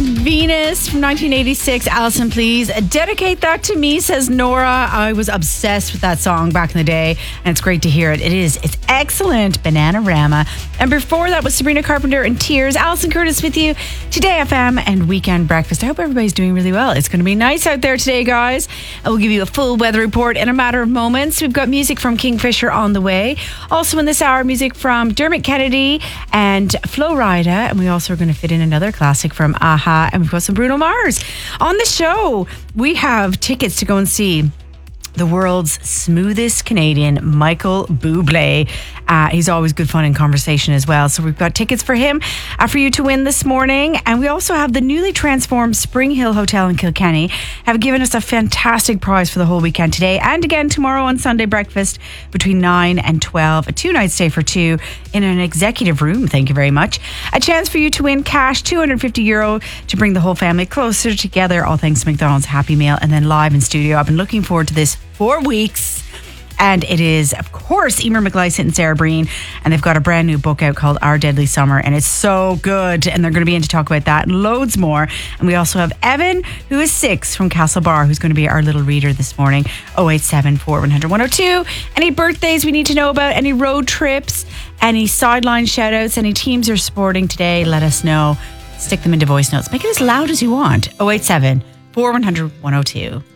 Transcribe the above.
and Venus from 1986. Alison, please dedicate that to me, says Nora. I was obsessed with that song back in the day, and it's great to hear it. It's excellent. Bananarama. And before that was Sabrina Carpenter and Tears. Alison Curtis with you today, FM and Weekend Breakfast. I hope everybody's doing really well. It's going to be nice out there today, guys. I will give you a full weather report in a matter of moments. We've got music from Kingfisher on the way. Also in this hour, music from Dermot Kennedy and Flo Rida. And we also are going to fit in another classic from Aha. And we've got some Bruno Mars. On the show, we have tickets to go and see the world's smoothest Canadian, Michael Bublé. He's always good fun and conversation as well. So we've got tickets for him for you to win this morning. And we also have the newly transformed Spring Hill Hotel in Kilkenny have given us a fantastic prize for the whole weekend today and again tomorrow on Sunday breakfast between 9 and 12. A 2-night stay for two in an executive room. Thank you very much. A chance for you to win cash, €250 to bring the whole family closer together. All thanks to McDonald's Happy Meal. And then live in studio. I've been looking forward to this 4 weeks. And it is, of course, Emer McLysett and Sarah Breen. And they've got a brand new book out called Our Deadly Summer. And it's so good. And they're going to be in to talk about that and loads more. And we also have Evan, who is 6 from Castlebar, who's going to be our little reader this morning. 087 4100 102. Any birthdays we need to know about? Any road trips? Any sideline shout outs? Any teams you're supporting today? Let us know. Stick them into voice notes. Make it as loud as you want. 087 4100 102.